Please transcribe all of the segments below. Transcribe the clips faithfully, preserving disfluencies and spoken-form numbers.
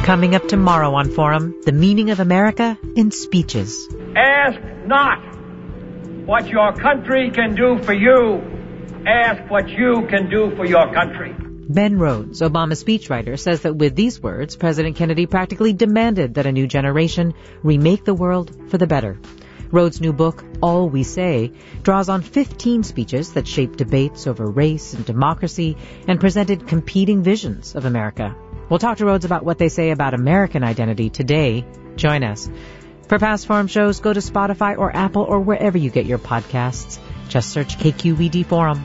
Coming up tomorrow on Forum, the meaning of America in speeches. Ask not what your country can do for you. Ask what you can do for your country. Ben Rhodes, Obama's speechwriter, says that with these words, President Kennedy practically demanded that a new generation remake the world for the better. Rhodes' new book, All We Say, draws on fifteen speeches that shaped debates over race and democracy and presented competing visions of America. We'll talk to Rhodes about what they say about American identity today. Join us. For past Forum shows, go to Spotify or Apple or wherever you get your podcasts. Just search K Q E D Forum.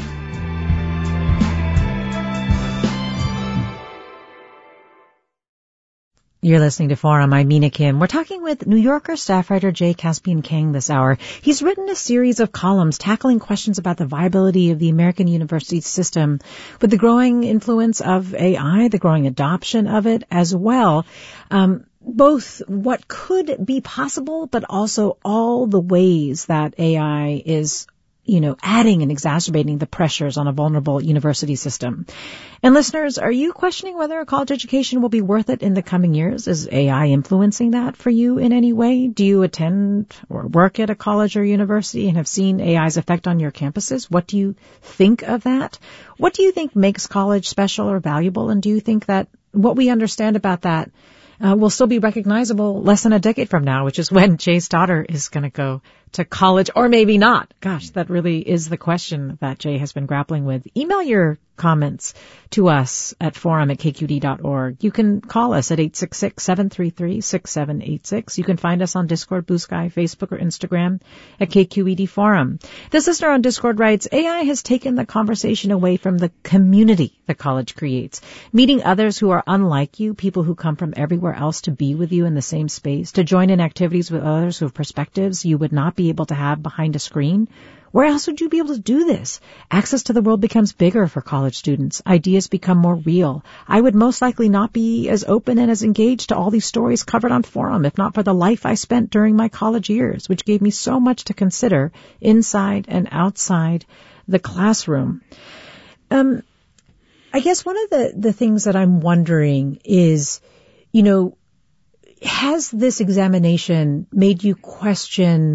You're listening to Forum. I'm Mina Kim. We're talking with New Yorker staff writer Jay Caspian-Kang this hour. He's written a series of columns tackling questions about the viability of the American university system with the growing influence of A I, the growing adoption of it as well. Um, both what could be possible, but also all the ways that A I is you know, adding and exacerbating the pressures on a vulnerable university system. And listeners, are you questioning whether a college education will be worth it in the coming years? Is A I influencing that for you in any way? Do you attend or work at a college or university and have seen A I's effect on your campuses? What do you think of that? What do you think makes college special or valuable? And do you think that what we understand about that uh, will still be recognizable less than a decade from now, which is when Jay's daughter is going to go to college, or maybe not? Gosh, that really is the question that Jay has been grappling with. Email your comments to us at forum at k q d dot org. You can call us at eight six six, seven three three, six seven eight six. You can find us on Discord, Blue Sky, Facebook, or Instagram at K Q E D Forum. This listener on Discord writes, A I has taken the conversation away from the community the college creates. Meeting others who are unlike you, people who come from everywhere else to be with you in the same space, to join in activities with others who have perspectives you would not be able to have behind a screen. Where else would you be able to do this? Access to the world becomes bigger for college students. Ideas become more real. I would most likely not be as open and as engaged to all these stories covered on Forum if not for the life I spent during my college years, which gave me so much to consider inside and outside the classroom. Um, I guess one of the, the things that I'm wondering is, you know, has this examination made you question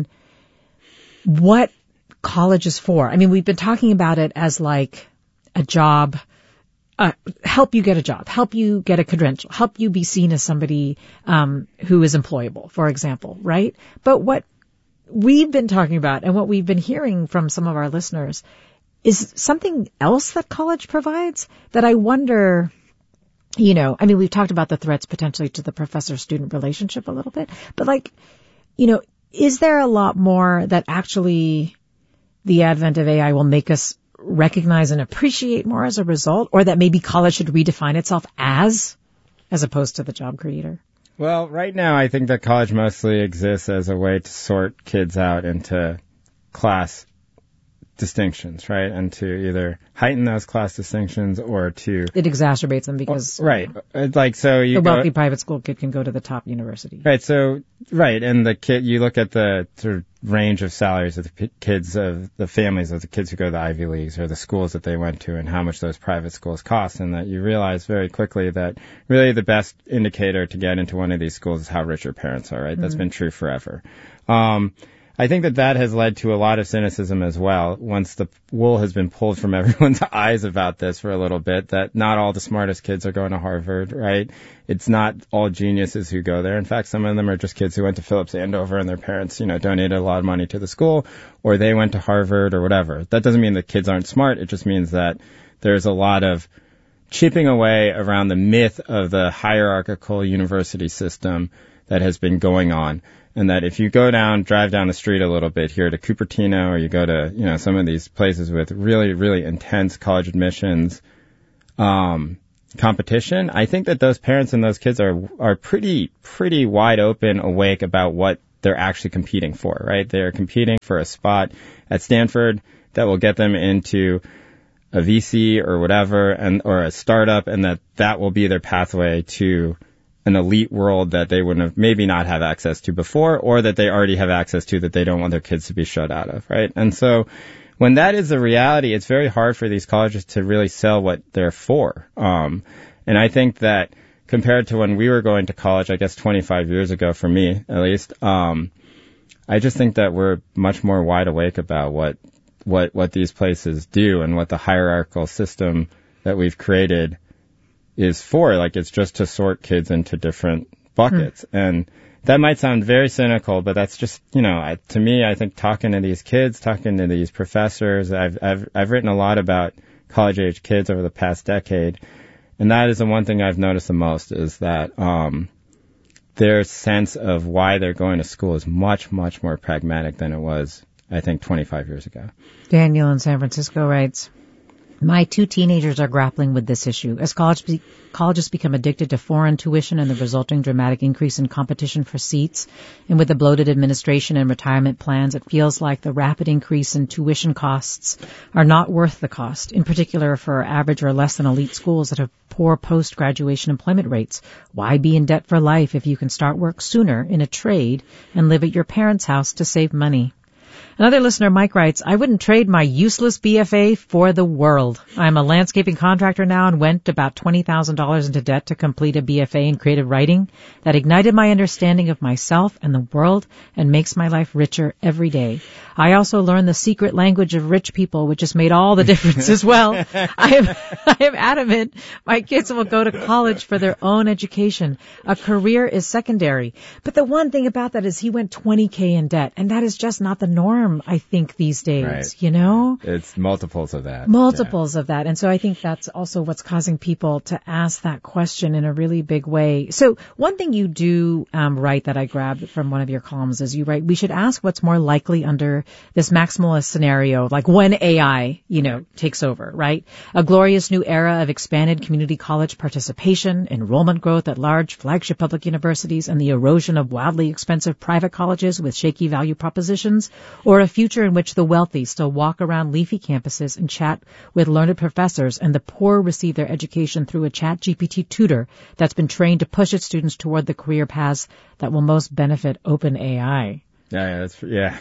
what college is for? I mean, we've been talking about it as like a job, uh, help you get a job, help you get a credential, help you be seen as somebody um, who is employable, for example, right? But what we've been talking about and what we've been hearing from some of our listeners is something else that college provides that I wonder, you know, I mean, we've talked about the threats potentially to the professor-student relationship a little bit, but like, you know, is there a lot more that actually the advent of A I will make us recognize and appreciate more as a result, or that maybe college should redefine itself as, as opposed to the job creator? Well, right now I think that college mostly exists as a way to sort kids out into class distinctions, right? And to either heighten those class distinctions or to... It exacerbates them because... Well, right. It's like, so you the wealthy go, private school kid can go to the top university. Right. So, right. And the kid, you look at the sort of range of salaries of the p- kids of the families of the kids who go to the Ivy Leagues or the schools that they went to and how much those private schools cost, and that you realize very quickly that really the best indicator to get into one of these schools is how rich your parents are, right? Mm-hmm. That's been true forever. Um, I think that that has led to a lot of cynicism as well, once the wool has been pulled from everyone's eyes about this for a little bit, that not all the smartest kids are going to Harvard, right? It's not all geniuses who go there. In fact, some of them are just kids who went to Phillips Andover and their parents, you know, donated a lot of money to the school, or they went to Harvard or whatever. That doesn't mean the kids aren't smart. It just means that there's a lot of chipping away around the myth of the hierarchical university system that has been going on. And that if you go down, drive down the street a little bit here to Cupertino, or you go to, you know, some of these places with really, really intense college admissions um, competition, I think that those parents and those kids are are pretty, pretty wide open, awake about what they're actually competing for, right? They're competing for a spot at Stanford that will get them into a V C or whatever, and or a startup, and that that will be their pathway to an elite world that they wouldn't have maybe not have access to before, or that they already have access to that they don't want their kids to be shut out of, right? And so when that is the reality, it's very hard for these colleges to really sell what they're for. Um, and I think that compared to when we were going to college, I guess twenty-five years ago for me, at least, um, I just think that we're much more wide awake about what, what, what these places do and what the hierarchical system that we've created is for. Like, it's just to sort kids into different buckets. Mm. And that might sound very cynical, but that's just, you know, I, to me, I think talking to these kids, talking to these professors, I've, I've, I've written a lot about college-age kids over the past decade, and that is the one thing I've noticed the most is that um, their sense of why they're going to school is much, much more pragmatic than it was, I think, twenty-five years ago. Daniel in San Francisco writes, my two teenagers are grappling with this issue. As college be- colleges become addicted to foreign tuition and the resulting dramatic increase in competition for seats, and with the bloated administration and retirement plans, it feels like the rapid increase in tuition costs are not worth the cost, in particular for average or less than elite schools that have poor post-graduation employment rates. Why be in debt for life if you can start work sooner in a trade and live at your parents' house to save money? Another listener, Mike, writes, I wouldn't trade my useless B F A for the world. I'm a landscaping contractor now and went about twenty thousand dollars into debt to complete a B F A in creative writing that ignited my understanding of myself and the world and makes my life richer every day. I also learned the secret language of rich people, which has made all the difference as well. I am, I am adamant my kids will go to college for their own education. A career is secondary. But the one thing about that is he went twenty K in debt, and that is just not the norm. I think these days, right. You know? It's multiples of that. Multiples yeah. of that. And so I think that's also what's causing people to ask that question in a really big way. So one thing you do um, write that I grabbed from one of your columns is you write, we should ask what's more likely under this maximalist scenario, like when A I, you know, takes over, right? A glorious new era of expanded community college participation, enrollment growth at large flagship public universities, and the erosion of wildly expensive private colleges with shaky value propositions, or a future in which the wealthy still walk around leafy campuses and chat with learned professors, and the poor receive their education through a Chat G P T tutor that's been trained to push its students toward the career paths that will most benefit open A I. Yeah, yeah, that's, yeah.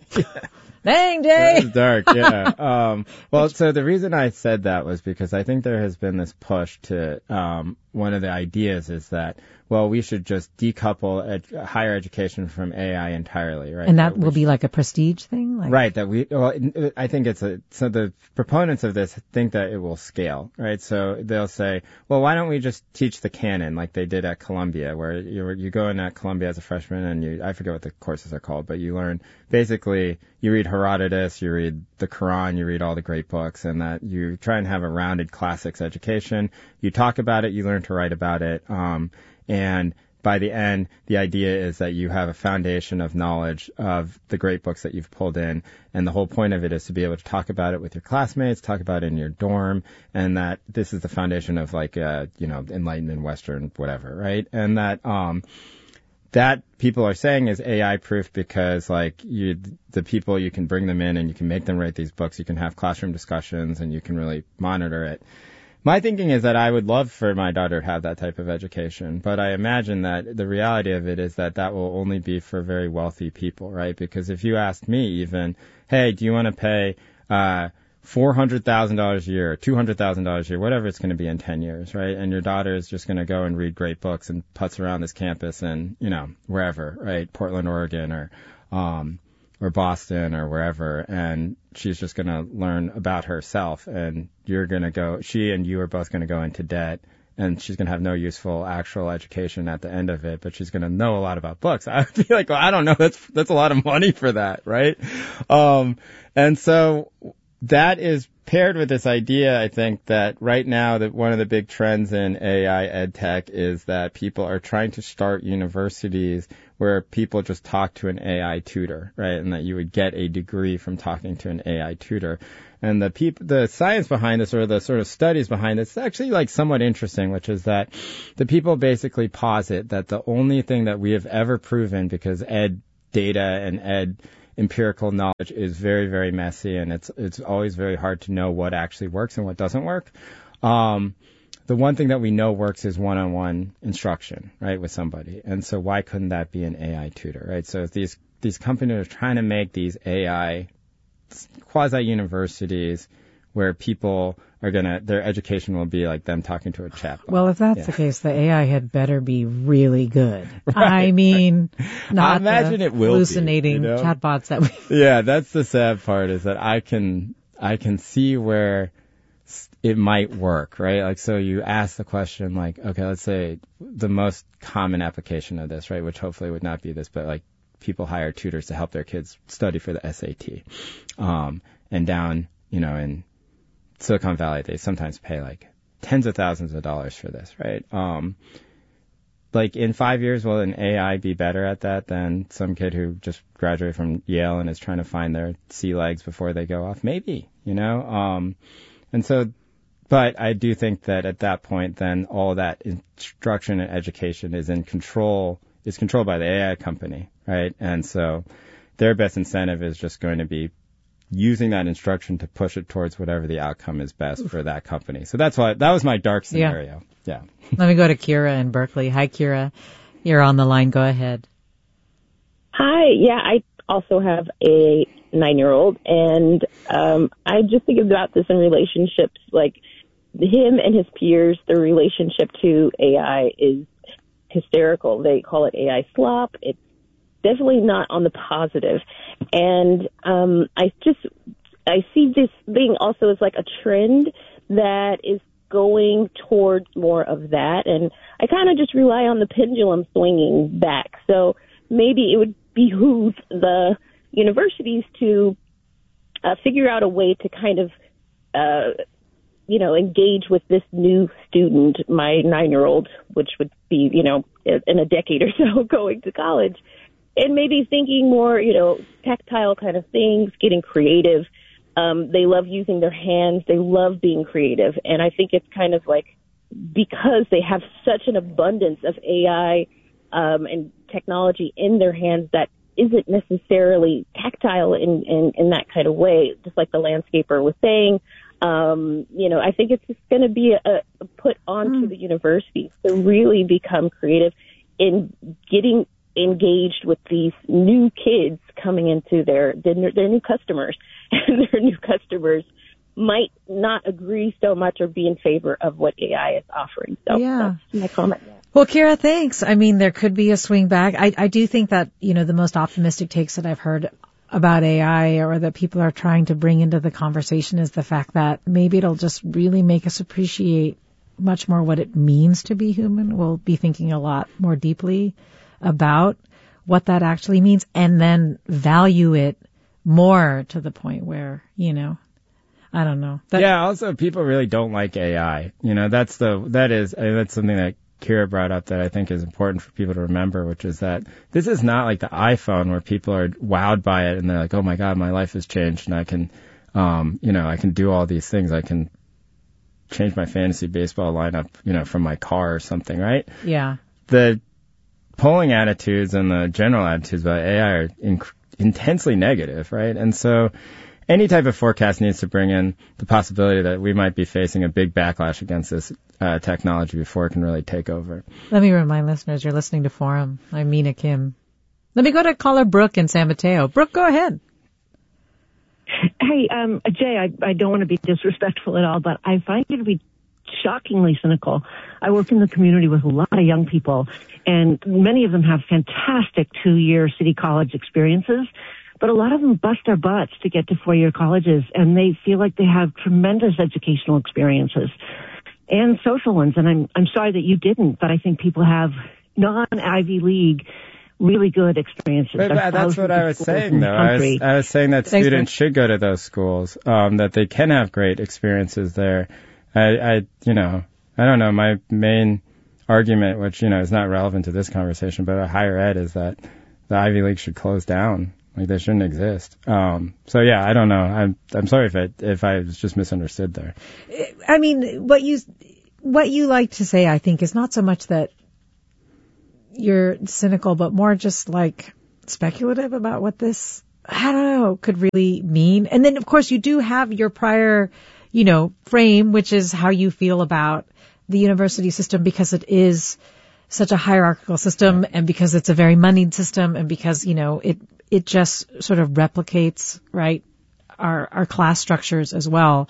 Dang, Jay! That's dark, yeah. um, well, so the reason I said that was because I think there has been this push to, um, one of the ideas is that, well, we should just decouple ed- higher education from A I entirely, right? And that, that will should, be like a prestige thing? Like... Right, that we, well, I think it's a, so the proponents of this think that it will scale, right? So they'll say, well, why don't we just teach the canon like they did at Columbia, where you you go in at Columbia as a freshman and you, I forget what the courses are called, but you learn, basically, you read Herodotus, you read the Quran, you read all the great books, and that you try and have a rounded classics education. You talk about it, you learn to write about it, um, and by the end, the idea is that you have a foundation of knowledge of the great books that you've pulled in, and the whole point of it is to be able to talk about it with your classmates, talk about it in your dorm, and that this is the foundation of like, uh, you know, Enlightenment, Western, whatever, right? And that, um, that people are saying is A I proof because like you, the people, you can bring them in and you can make them write these books, you can have classroom discussions, and you can really monitor it. My thinking is that I would love for my daughter to have that type of education, but I imagine that the reality of it is that that will only be for very wealthy people, right? Because if you asked me even, hey, do you want to pay uh four hundred thousand dollars a year, or two hundred thousand dollars a year, whatever it's going to be in ten years, right? And your daughter is just going to go and read great books and putz around this campus and, you know, wherever, right? Portland, Oregon, or um or Boston or wherever, and she's just going to learn about herself, and you're going to go, she and you are both going to go into debt, and she's going to have no useful actual education at the end of it, but she's going to know a lot about books. I would be like, well, I don't know, that's, that's a lot of money for that, right? Um, and so that is paired with this idea, I think, that right now that one of the big trends in A I ed tech is that people are trying to start universities where people just talk to an A I tutor, right? And that you would get a degree from talking to an A I tutor. And the peop- the science behind this, or the sort of studies behind this, is actually like somewhat interesting, which is that the people basically posit that the only thing that we have ever proven, because ed data and ed empirical knowledge is very, very messy, and it's it's always very hard to know what actually works and what doesn't work. Um, the one thing that we know works is one-on-one instruction, right, with somebody. And so why couldn't that be an A I tutor, right? So if these these companies are trying to make these A I quasi-universities where people are gonna, their education will be like them talking to a chatbot. Well, if that's yeah. the case, the A I had better be really good. Right. I mean, not I imagine the it will hallucinating be, you know? chatbots that we. Yeah, that's the sad part is that I can, I can see where it might work, right? Like, so you ask the question, like, okay, let's say the most common application of this, right, which hopefully would not be this, but like people hire tutors to help their kids study for the S A T. Um, and down, you know, in Silicon Valley, they sometimes pay like tens of thousands of dollars for this, right? Um, like in five years, will an A I be better at that than some kid who just graduated from Yale and is trying to find their sea legs before they go off? Maybe, you know? Um, and so, but I do think that at that point, then all that instruction and education is in control, is controlled by the A I company, right? And so their best incentive is just going to be using that instruction to push it towards whatever the outcome is best for that company. So that's why, that was my dark scenario. Yeah. yeah. Let me go to Kira in Berkeley. Hi, Kira. You're on the line. Go ahead. Hi. Yeah, I also have a nine-year-old, and um, I just think about this in relationships. Like, him and his peers, their relationship to A I is hysterical. They call it A I slop. It's definitely not on the positive. And um, I just, I see this thing also as like a trend that is going towards more of that. And I kind of just rely on the pendulum swinging back. So maybe it would behoove the universities to uh, figure out a way to kind of, uh, you know, engage with this new student, my nine-year-old, which would be, you know, in a decade or so going to college, and maybe thinking more, you know, tactile kind of things, getting creative. Um, they love using their hands. They love being creative. And I think it's kind of like because they have such an abundance of A I um, and technology in their hands that isn't necessarily tactile in, in, in that kind of way, just like the landscaper was saying. Um, you know, I think it's just going to be a, a put onto mm. the universities to really become creative in getting engaged with these new kids coming into their, their, their new customers, and their new customers might not agree so much or be in favor of what A I is offering. So yeah. that's my comment. Well, Kira, thanks. I mean, there could be a swing back. I, I do think that, you know, the most optimistic takes that I've heard about A I or that people are trying to bring into the conversation is the fact that maybe it'll just really make us appreciate much more what it means to be human. We'll be thinking a lot more deeply about what that actually means and then value it more to the point where, you know, I don't know. That, yeah, also people really don't like A I. You know, that's the, that is, I mean, that's something that Kira brought up that I think is important for people to remember, which is that this is not like the iPhone where people are wowed by it and they're like, oh my God, my life has changed and I can, um, you know, I can do all these things. I can change my fantasy baseball lineup, you know, from my car or something, right? Yeah. The polling attitudes and the general attitudes about A I are in, intensely negative, right? And so any type of forecast needs to bring in the possibility that we might be facing a big backlash against this uh, technology before it can really take over. Let me remind listeners, you're listening to Forum. I'm Mina Kim. Let me go to caller Brooke in San Mateo. Brooke, go ahead. Hey, um, Jay, I, I don't want to be disrespectful at all, but I find you to be shockingly cynical. I work in the community with a lot of young people, and many of them have fantastic two-year city college experiences. But a lot of them bust their butts to get to four-year colleges, and they feel like they have tremendous educational experiences and social ones. And I'm I'm sorry that you didn't, but I think people have non-Ivy League really good experiences. But, but that's what I was saying, though. I was, I was saying that Thanks, students man. should go to those schools, um, that they can have great experiences there. I, I, you know, I don't know. My main argument, which, you know, is not relevant to this conversation, but a higher ed is that the Ivy League should close down. Like they shouldn't exist. Um, so yeah, I don't know. I'm, I'm sorry if I, if I was just misunderstood there. I mean, what you, what you like to say, I think, is not so much that you're cynical, but more just like speculative about what this, I don't know, could really mean. And then of course you do have your prior, you know, frame, which is how you feel about the university system because it is such a hierarchical system and because it's a very moneyed system and because, you know, it, it just sort of replicates, right, our, our class structures as well.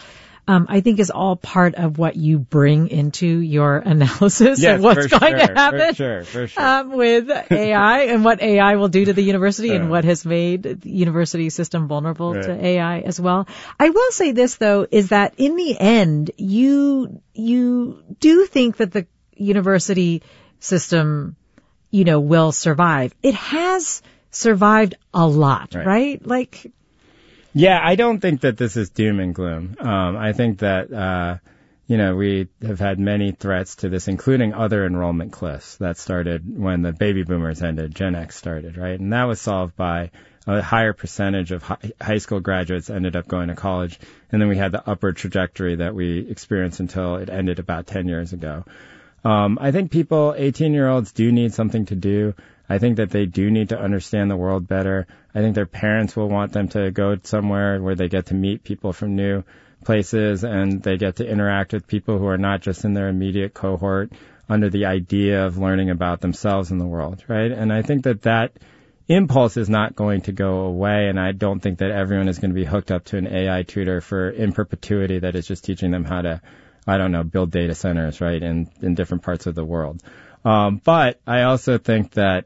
um, I think is all part of what you bring into your analysis yes, of what's for going sure, to happen for sure, for sure. Um, with A I and what A I will do to the university uh, and what has made the university system vulnerable right. to A I as well. I will say this, though, is that in the end, you you do think that the university system, you know, will survive. It has survived a lot, right? right? Like, yeah, I don't think that this is doom and gloom. Um, I think that, uh, you know, we have had many threats to this, including other enrollment cliffs that started when the baby boomers ended, Gen X started, right? And that was solved by a higher percentage of high school graduates ended up going to college. And then we had the upward trajectory that we experienced until it ended about ten years ago. Um, I think people, eighteen-year-olds, do need something to do. I think that they do need to understand the world better. I think their parents will want them to go somewhere where they get to meet people from new places and they get to interact with people who are not just in their immediate cohort under the idea of learning about themselves and the world, right? And I think that that impulse is not going to go away, and I don't think that everyone is going to be hooked up to an A I tutor for in perpetuity that is just teaching them how to, I don't know, build data centers, right, in, in different parts of the world. Um, but I also think that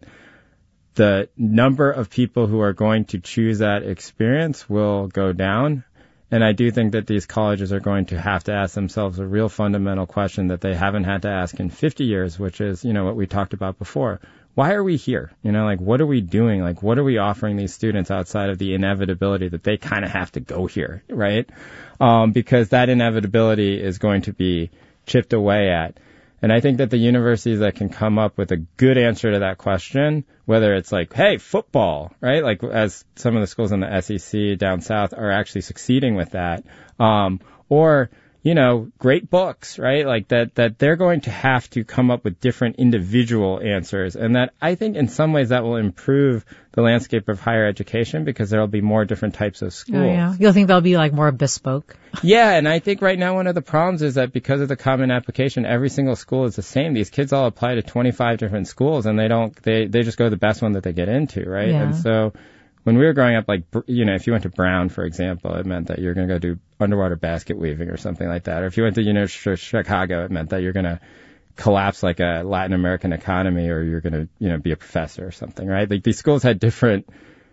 the number of people who are going to choose that experience will go down. And I do think that these colleges are going to have to ask themselves a real fundamental question that they haven't had to ask in fifty years, which is, you know, what we talked about before. Why are we here? You know, like, what are we doing? Like, what are we offering these students outside of the inevitability that they kind of have to go here, right? Um, because that inevitability is going to be chipped away at. And I think that the universities that can come up with a good answer to that question, whether it's like, hey, football, right? Like, as some of the schools in the S E C down south are actually succeeding with that, um, or, you know, great books, right? Like that, that they're going to have to come up with different individual answers. And that I think in some ways that will improve the landscape of higher education because there'll be more different types of schools. Oh, yeah. You'll think they'll be like more bespoke. Yeah. And I think right now one of the problems is that because of the common application, every single school is the same. These kids all apply to twenty-five different schools and they don't, they, they just go to the best one that they get into, right? Yeah. And so when we were growing up, like, you know, if you went to Brown, for example, it meant that you're going to go do underwater basket weaving or something like that. Or if you went to, you know, Chicago, it meant that you're going to collapse like a Latin American economy or you're going to, you know, be a professor or something, right? Like these schools had different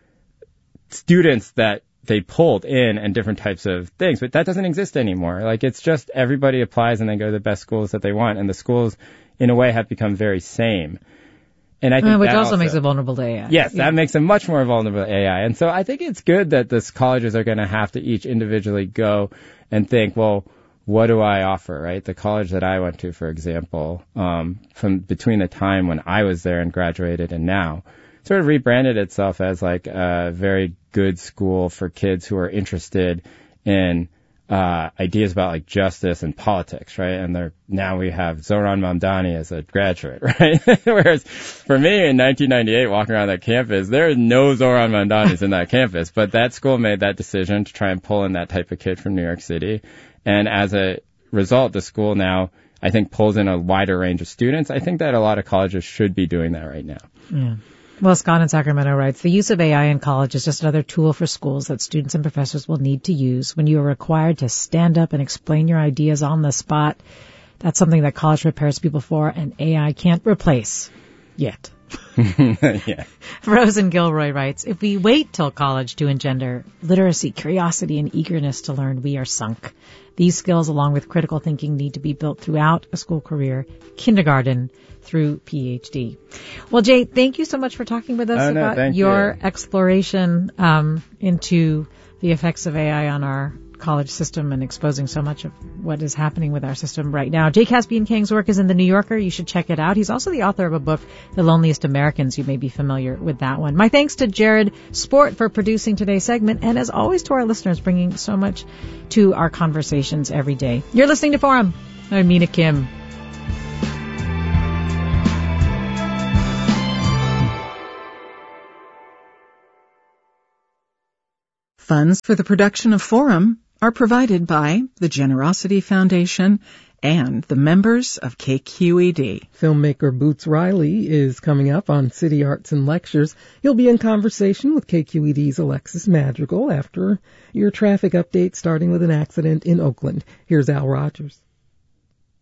students that they pulled in and different types of things, but that doesn't exist anymore. Like it's just everybody applies and they go to the best schools that they want. And the schools in a way have become very same. And I think uh, which that also, also makes it vulnerable to A I. Yes, yeah. that makes them much more vulnerable to A I. And so I think it's good that these colleges are going to have to each individually go and think, well, what do I offer, right? The college that I went to, for example, um, from between the time when I was there and graduated and now, sort of rebranded itself as like a very good school for kids who are interested in uh ideas about like justice and politics, right? And they're now we have Zoran Mamdani as a graduate, right? Whereas for me in nineteen ninety-eight, walking around that campus, there is no Zoran Mamdanis in that campus. But that school made that decision to try and pull in that type of kid from New York City. And as a result, the school now, I think, pulls in a wider range of students. I think that a lot of colleges should be doing that right now. Yeah. Well, Scott in Sacramento writes, the use of A I in college is just another tool for schools that students and professors will need to use when you are required to stand up and explain your ideas on the spot. That's something that college prepares people for, and A I can't replace yet. Yeah. Rosen Gilroy writes, if we wait till college to engender literacy, curiosity, and eagerness to learn, we are sunk. These skills, along with critical thinking, need to be built throughout a school career, kindergarten through P H D. Well, Jay, thank you so much for talking with us oh, no, about your you. exploration um, into the effects of A I on our college system and exposing so much of what is happening with our system right now. Jay Caspian Kang's work is in The New Yorker. You should check it out. He's also the author of a book, The Loneliest Americans. You may be familiar with that one. My thanks to Jared Sport for producing today's segment, and as always to our listeners, bringing so much to our conversations every day. You're listening to Forum. I'm Mina Kim. Funds for the production of Forum are provided by the Generosity Foundation and the members of K Q E D. Filmmaker Boots Riley is coming up on City Arts and Lectures. He'll be in conversation with K Q E D's Alexis Madrigal after your traffic update, starting with an accident in Oakland. Here's Al Rogers.